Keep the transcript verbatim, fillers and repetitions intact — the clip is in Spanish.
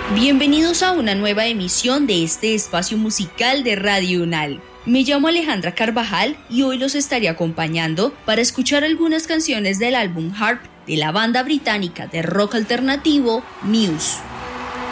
Bienvenidos a una nueva emisión de este espacio musical de Radio Unal. Me llamo Alejandra Carvajal y hoy los estaré acompañando para escuchar algunas canciones del álbum Harp de la banda británica de rock alternativo Muse.